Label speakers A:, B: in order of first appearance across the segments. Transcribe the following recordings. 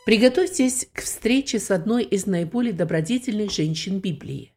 A: Приготовьтесь к встрече с одной из наиболее добродетельных женщин Библии.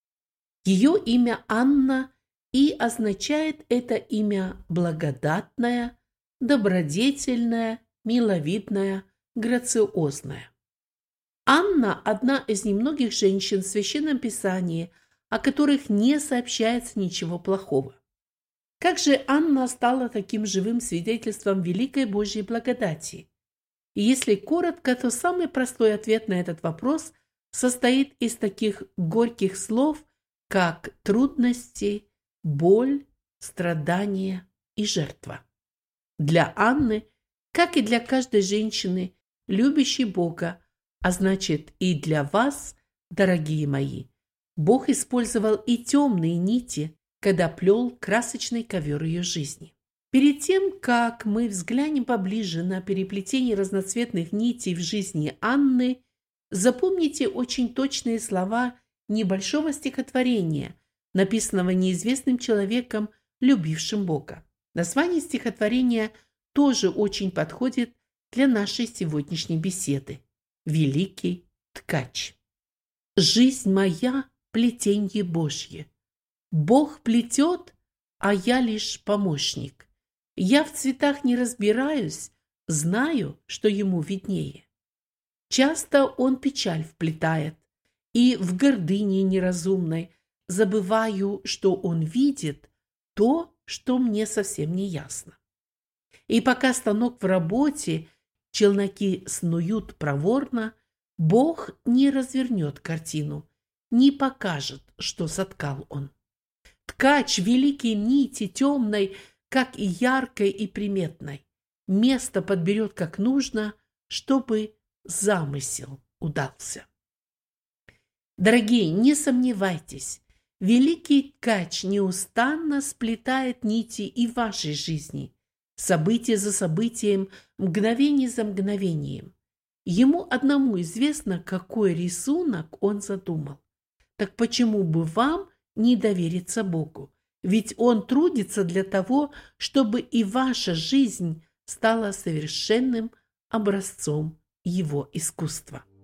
A: Ее имя Анна, и означает это имя благодатная, добродетельная, миловидная, грациозная. Анна – одна из немногих женщин в Священном Писании, о которых не сообщается ничего плохого. Как же Анна стала таким живым свидетельством великой Божьей благодати? И если коротко, то самый простой ответ на этот вопрос состоит из таких горьких слов, как трудности, боль, страдания и жертва. Для Анны, как и для каждой женщины, любящей Бога, а значит и для вас, дорогие мои, Бог использовал и темные нити, когда плел красочный ковер ее жизни. Перед тем, как мы взглянем поближе на переплетение разноцветных нитей в жизни Анны, запомните очень точные слова небольшого стихотворения, написанного неизвестным человеком, любившим Бога. Название стихотворения тоже очень подходит для нашей сегодняшней беседы. «Великий ткач». «Жизнь моя – плетенье Божье. Бог плетет, а я лишь помощник. Я в цветах не разбираюсь, знаю, что ему виднее. Часто он печаль вплетает, и в гордыне неразумной забываю, что он видит то, что мне совсем не ясно. И пока станок в работе, челноки снуют проворно, Бог не развернет картину, не покажет, что соткал он. Ткач великой нити темной, как и яркой и приметной, место подберет как нужно, чтобы замысел удался. Дорогие, не сомневайтесь, великий ткач неустанно сплетает нити и в вашей жизни, событие за событием, мгновение за мгновением. Ему одному известно, какой рисунок он задумал. Так почему бы вам не довериться Богу? Ведь Он трудится для того, чтобы и ваша жизнь стала совершенным образцом Его искусства.